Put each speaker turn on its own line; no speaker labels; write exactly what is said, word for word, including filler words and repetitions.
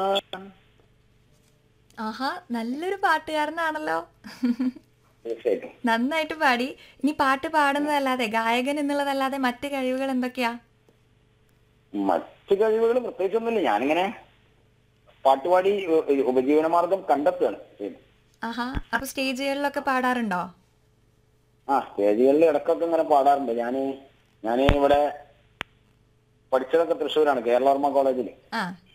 ആഹാ, നല്ലൊരു പാട്ടുകാരനാണല്ലോ.
തീർച്ചയായിട്ടും.
നന്നായിട്ട് പാടി. ഇനി പാട്ട് പാടുന്നതല്ലാതെ ഗായകൻ എന്നുള്ളതല്ലാതെ മറ്റ് കഴിവുകൾ എന്തൊക്കെയാ?
മറ്റു കഴിവുകൾ പ്രത്യേകിച്ചൊന്നുമില്ല. ഞാനിങ്ങനെ പാട്ടുപാടി ഉ- ഉപജീവനമാർഗം കണ്ടെത്തുകയാണ് ചെയ്യുന്നത്.
ആഹാ, അപ്പൊ സ്റ്റേജുകളിലൊക്കെ പാടാറുണ്ടോ?
ആ സ്റ്റേജുകളിൽ ഇടക്കൊക്കെ ഇങ്ങനെ പാടാറുണ്ട്. ഞാന് ഞാന് ഇവിടെ പഠിച്ചതൊക്കെ തൃശ്ശൂരാണ്, കേരളവർമ്മ കോളേജിൽ.
ആ